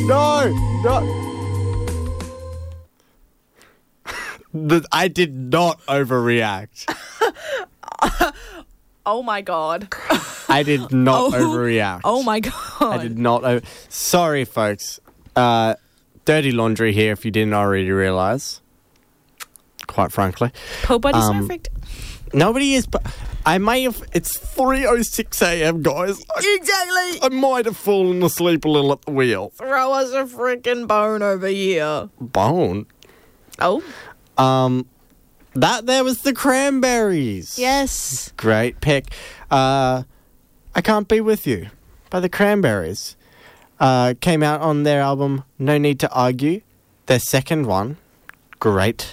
I did not overreact. Oh my God. I did not overreact. Oh my God. I did not. Sorry, folks. Dirty laundry here, if you didn't already realise. Quite frankly. Nobody's perfect. Nobody is, but I may have. It's 3:06 a.m., guys. Exactly. I might have fallen asleep a little at the wheel. Throw us a freaking bone over here. Bone? Oh. That there was the Cranberries. Yes. Great pick. I Can't Be With You by the Cranberries. Came out on their album No Need to Argue. Their second one. Great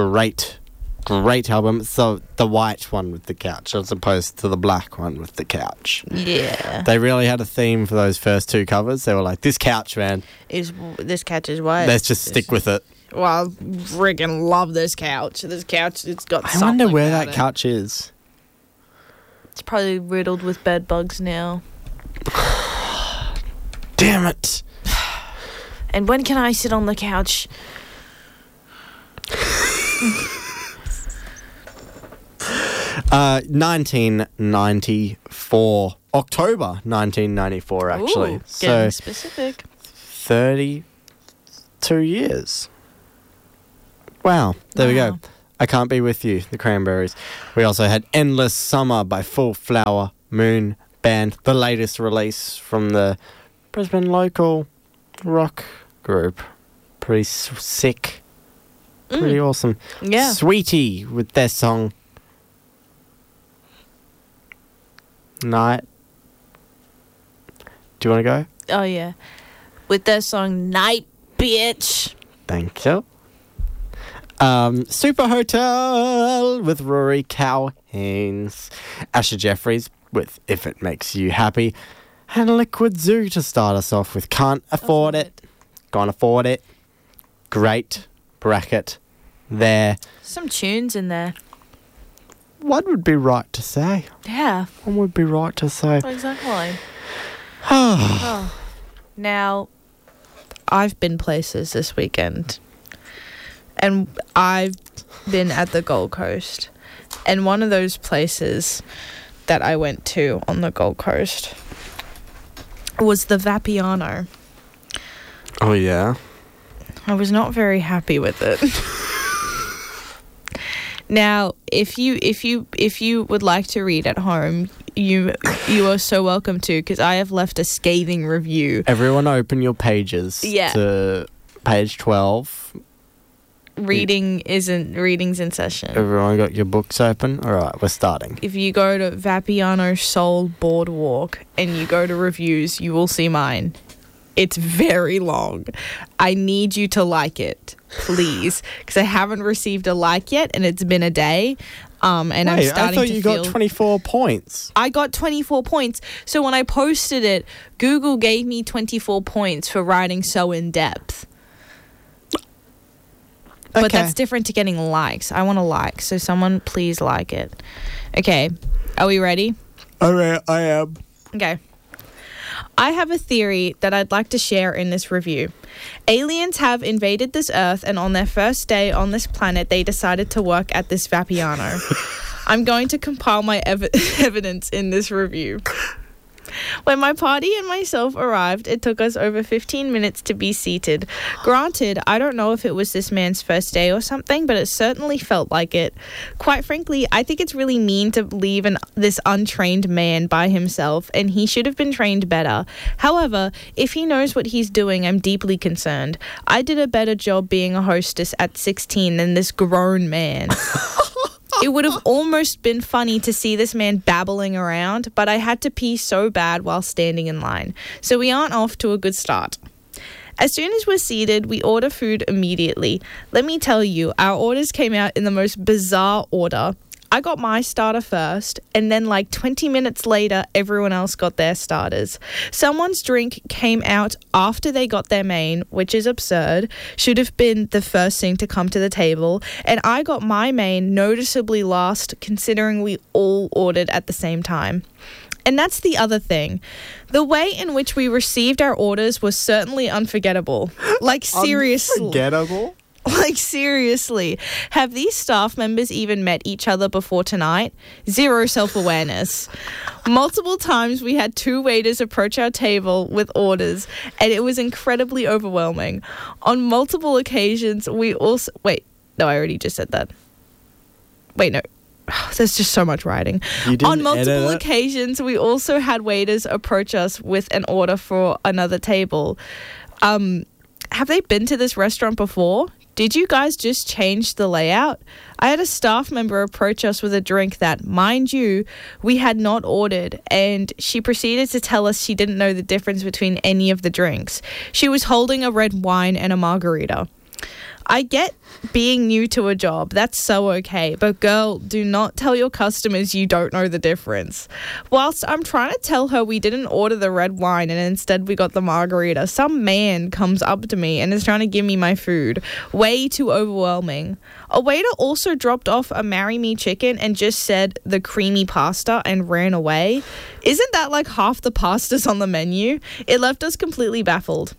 album. So the white one with the couch as opposed to the black one with the couch. Yeah. They really had a theme for those first two covers. They were like, this couch, man. This couch is white. Let's just stick with it. Well, I friggin' love this couch. This couch, it's got something. I wonder where that it. couch is. It's probably riddled with bed bugs now. Damn it. And when can I sit on the couch? 1994. October 1994, actually. Ooh, getting specific. 32 years. Wow. There we go. I Can't Be With You, the Cranberries. We also had Endless Summer by Full Flower Moon Band, the latest release from the Brisbane local rock group. Pretty sick. Pretty awesome. Yeah. Sweetie with their song Night. Do you want to go? Oh, yeah. With their song Night, Bitch. Thank you. Super Hotel with Rory Cowhanes. Asher Jeffries with If It Makes You Happy. And Liquid Zoo to start us off with Can't Afford It. Can't Afford It. Great bracket there. Some tunes in there. What would be right to say? Yeah. What would be right to say? Exactly. Now, I've been places this weekend. And I've been at the Gold Coast. And one of those places that I went to on the Gold Coast was the Vapiano. Oh, yeah? I was not very happy with it. Now, if you would like to read at home, you are so welcome to, because I have left a scathing review. Everyone open your pages to page 12. Reading's in session. Everyone got your books open? All right, we're starting. If you go to Vapiano Soul Boardwalk and you go to reviews, you will see mine. It's very long. I need you to like it, please, because I haven't received a like yet, and it's been a day. And I'm starting to I thought you got 24 points. I got 24 points. So when I posted it, Google gave me 24 points for writing so in depth. But that's different to getting likes. I want a like, so someone please like it. Okay, are we ready? All right, I am. Okay. I have a theory that I'd like to share in this review. Aliens have invaded this Earth, and on their first day on this planet, they decided to work at this Vapiano. I'm going to compile my evidence in this review. When my party and myself arrived, it took us over 15 minutes to be seated. Granted, I don't know if it was this man's first day or something, but it certainly felt like it. Quite frankly, I think it's really mean to leave this untrained man by himself, and he should have been trained better. However, if he knows what he's doing, I'm deeply concerned. I did a better job being a hostess at 16 than this grown man. It would have almost been funny to see this man babbling around, but I had to pee so bad while standing in line. So we aren't off to a good start. As soon as we're seated, we order food immediately. Let me tell you, our orders came out in the most bizarre order. I got my starter first, and then like 20 minutes later, everyone else got their starters. Someone's drink came out after they got their main, which is absurd. Should have been the first thing to come to the table. And I got my main noticeably last, considering we all ordered at the same time. And that's the other thing. The way in which we received our orders was certainly unforgettable. Like, seriously. Unforgettable? Like, seriously. Have these staff members even met each other before tonight? Zero self-awareness. Multiple times we had 2 waiters approach our table with orders, and it was incredibly overwhelming. On multiple occasions, we also... Wait, no, I already just said that. Wait, no. There's just so much writing. On multiple occasions, we also had waiters approach us with an order for another table. Have they been to this restaurant before? Did you guys just change the layout? I had a staff member approach us with a drink that, mind you, we had not ordered, and she proceeded to tell us she didn't know the difference between any of the drinks. She was holding a red wine and a margarita. I get being new to a job. That's so okay. But girl, do not tell your customers you don't know the difference. Whilst I'm trying to tell her we didn't order the red wine and instead we got the margarita, some man comes up to me and is trying to give me my food. Way too overwhelming. A waiter also dropped off a Marry Me chicken and just said the creamy pasta and ran away. Isn't that like half the pastas on the menu? It left us completely baffled.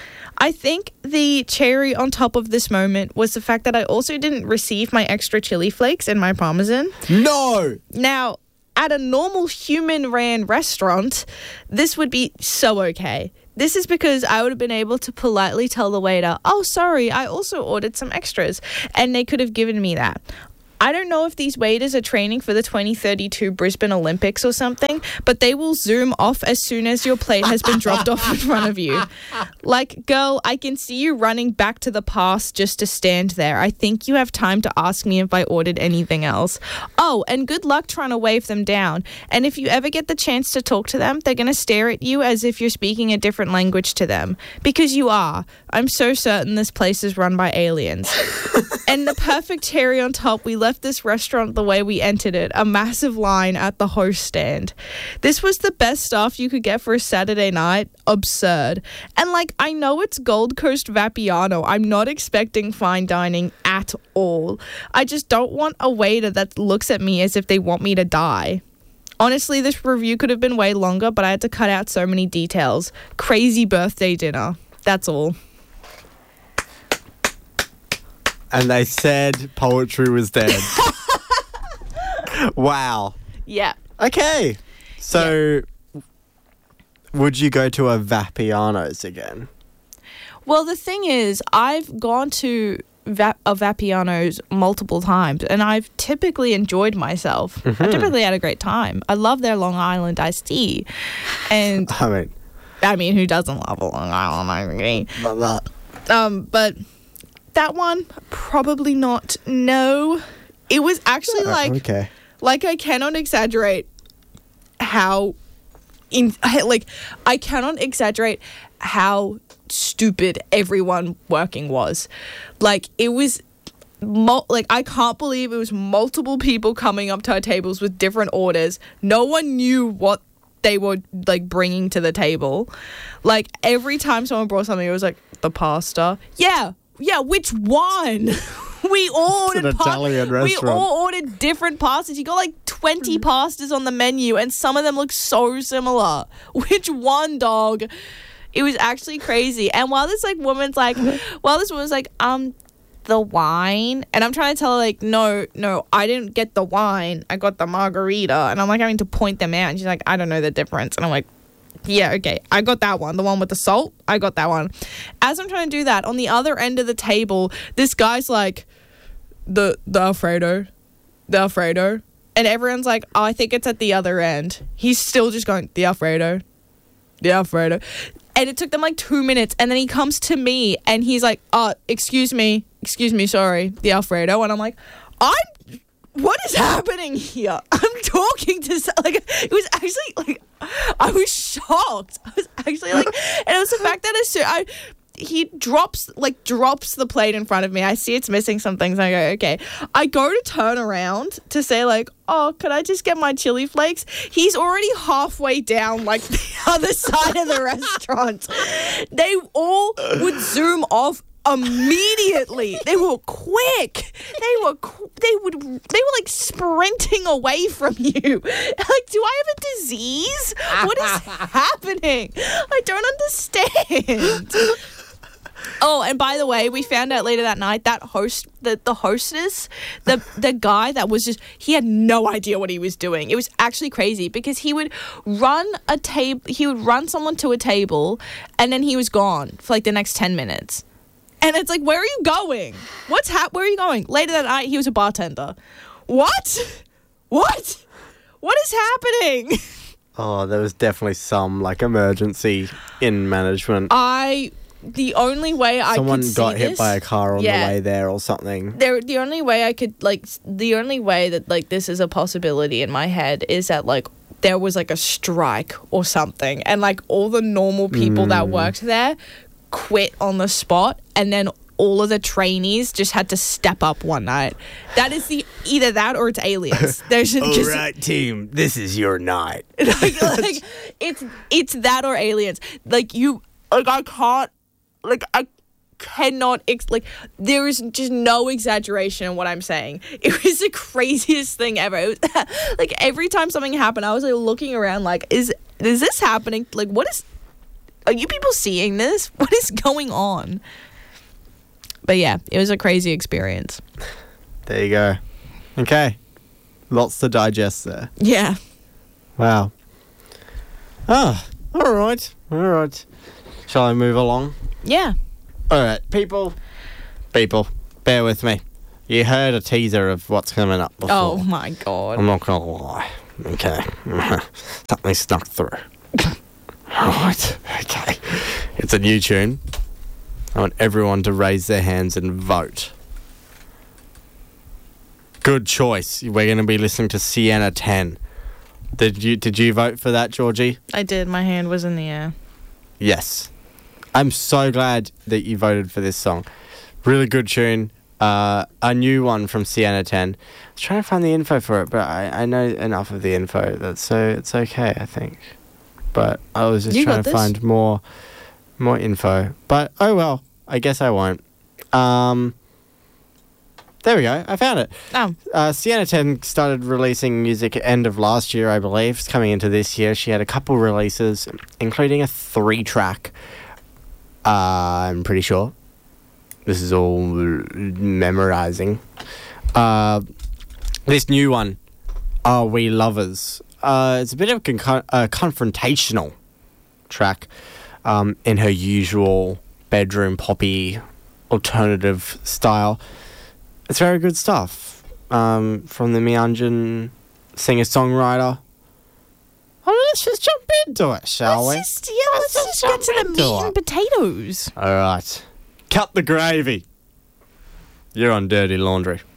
I think the cherry on top of this moment was the fact that I also didn't receive my extra chili flakes and my Parmesan. No! Now, at a normal human-ran restaurant, this would be so okay. This is because I would have been able to politely tell the waiter, oh, sorry, I also ordered some extras, and they could have given me that. I don't know if these waiters are training for the 2032 Brisbane Olympics or something, but they will zoom off as soon as your plate has been dropped off in front of you. Like, girl, I can see you running back to the past just to stand there. I think you have time to ask me if I ordered anything else. Oh, and good luck trying to wave them down. And if you ever get the chance to talk to them, they're going to stare at you as if you're speaking a different language to them. Because you are. I'm so certain this place is run by aliens. And the perfect cherry on top, we left this restaurant the way we entered it, a massive line at the host stand. This was the best stuff you could get for a Saturday night. Absurd. And like, I know it's Gold Coast Vapiano. I'm not expecting fine dining at all. I just don't want a waiter that looks at me as if they want me to die. Honestly, this review could have been way longer, but I had to cut out so many details. Crazy birthday dinner. That's all. And they said poetry was dead. Wow. Yeah. Okay. So, would you go to a Vapiano's again? Well, the thing is, I've gone to a Vapiano's multiple times, and I've typically enjoyed myself. Mm-hmm. I've typically had a great time. I love their Long Island iced tea. And I mean, who doesn't love a Long Island iced tea? But that one, probably not. No. It was actually like I cannot exaggerate how stupid everyone working was. Like, it was I can't believe it was multiple people coming up to our tables with different orders. No one knew what they were like bringing to the table. Like, every time someone brought something, it was like the pasta. Yeah, which one? We all ordered Italian restaurant. We all ordered different pastas. You got like 20 pastas on the menu, and some of them look so similar. Which one, dog? It was actually crazy. And while this woman's like, the wine, and I'm trying to tell her like, no, I didn't get the wine. I got the margarita, and I'm like having to point them out, and she's like, I don't know the difference, and I'm like, yeah, okay, I got that one. The one with the salt, I got that one. As I'm trying to do that, on the other end of the table, this guy's like, the Alfredo. And everyone's like, oh, I think it's at the other end. He's still just going, the Alfredo. And it took them like 2 minutes. And then he comes to me and he's like, excuse me, sorry, the Alfredo. And I'm like, what is happening here? I'm talking to, it was actually like, I was shocked. I was actually like, and it was the fact that he drops the plate in front of me. I see it's missing some things. I go, okay. I go to turn around to say like, oh, could I just get my chili flakes? He's already halfway down like the other side of the restaurant. They all would zoom off immediately. They were quick. They were like sprinting away from you. Like, do I have a disease? What is happening? I don't understand. Oh, and by the way, we found out later that night that the hostess, the guy that was he had no idea what he was doing. It was actually crazy because he would run someone to a table and then he was gone for like the next 10 minutes. And it's like, where are you going? Where are you going? Later that night, he was a bartender. What? What is happening? Oh, there was definitely some like emergency in management. The only way I Someone could see got hit this- by a car on the way there or something. The only way that like this is a possibility in my head is that like there was like a strike or something, and like all the normal people that worked there quit on the spot, and then all of the trainees just had to step up one night. That is either that or it's aliens. There's just right, team, this is your night. like it's that or aliens. Like I cannot there is just no exaggeration in what I'm saying. It was the craziest thing ever. It was, like every time something happened, I was like looking around like, is this happening? Like, are you people seeing this? What is going on? But yeah, it was a crazy experience. There you go. Okay. Lots to digest there. Yeah. Wow. Ah, all right. Shall I move along? Yeah. All right, people, bear with me. You heard a teaser of what's coming up before. Oh my God. I'm not going to lie. Okay. Something snuck through. All right. Okay. It's a new tune. I want everyone to raise their hands and vote. Good choice. We're going to be listening to Sienna 10. Did you vote for that, Georgie? I did. My hand was in the air. Yes. I'm so glad that you voted for this song. Really good tune. A new one from Sienna 10. I was trying to find the info for it, but I know enough of the info, so it's okay, I think. But I was just trying to find more info. But oh well, I guess I won't. There we go. I found it. Oh. Sienna 10 started releasing music at end of last year, I believe. It's coming into this year. She had a couple releases, including a 3-track. I'm pretty sure. This is all memorizing. This new one, Are We Lovers? It's a bit of a confrontational track in her usual bedroom poppy alternative style. It's very good stuff from the Myeonjin singer-songwriter. Let's just jump into it, shall we? Let's just get to the meat and potatoes. All right. Cut the gravy. You're on Dirty Laundry.